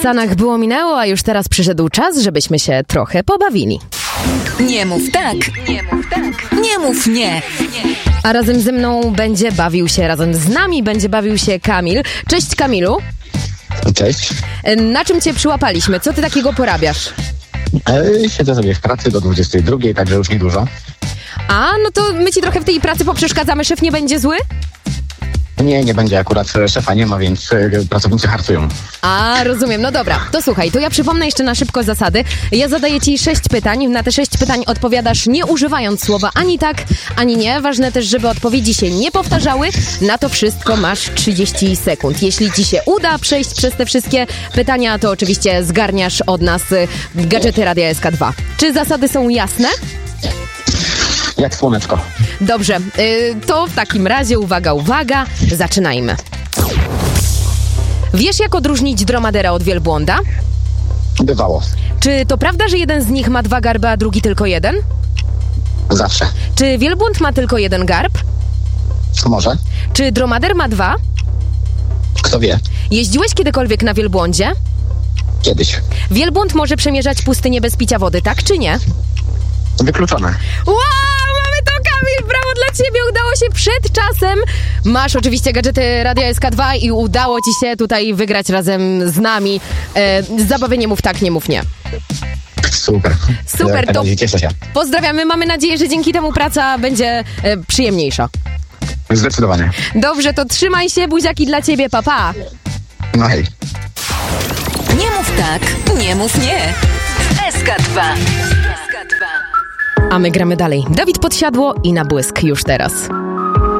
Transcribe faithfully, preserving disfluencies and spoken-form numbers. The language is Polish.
Stanach było minęło, a już teraz przyszedł czas, żebyśmy się trochę pobawili. Nie mów tak, nie mów tak, nie mów nie. A razem ze mną będzie bawił się, razem z nami będzie bawił się Kamil. Cześć Kamilu. Cześć. Na czym cię przyłapaliśmy? Co ty takiego porabiasz? E, siedzę sobie w pracy do dwudziestej drugiej, także już niedużo. A, no to my ci trochę w tej pracy poprzeszkadzamy. Szef nie będzie zły? Nie, nie będzie akurat szefa, nie ma, więc e, pracownicy harcują. A, rozumiem. No dobra, to słuchaj, to ja przypomnę jeszcze na szybko zasady. Ja zadaję ci sześć pytań. Na te sześć pytań odpowiadasz nie używając słowa ani tak, ani nie. Ważne też, żeby odpowiedzi się nie powtarzały. Na to wszystko masz trzydzieści sekund. Jeśli ci się uda przejść przez te wszystkie pytania, to oczywiście zgarniasz od nas y, gadżety Radia S K dwa. Czy zasady są jasne? Jak słoneczko. Dobrze, y, to w takim razie uwaga, uwaga, zaczynajmy. Wiesz, jak odróżnić dromadera od wielbłąda? Bywało. Czy to prawda, że jeden z nich ma dwa garby, a drugi tylko jeden? Zawsze. Czy wielbłąd ma tylko jeden garb? Może? Czy dromader ma dwa? Kto wie? Jeździłeś kiedykolwiek na wielbłądzie? Kiedyś. Wielbłąd może przemierzać pustynię bez picia wody, tak czy nie? Wykluczone. Wow, mamy to, Kamil! Brawo dla ciebie, udało się przed czasem. Masz oczywiście gadżety Radia S K dwa i udało ci się tutaj wygrać razem z nami. E, zabawienie mów tak, nie mów nie. Super. Super, to Cieszę się. pozdrawiamy. Mamy nadzieję, że dzięki temu praca będzie e, przyjemniejsza. Zdecydowanie. Dobrze, to trzymaj się, buziaki dla ciebie, papa. Pa. No hej. Nie mów tak, nie mów nie. S K dwa. S K dwa. A my gramy dalej. Dawid Podsiadło i Na błysk już teraz.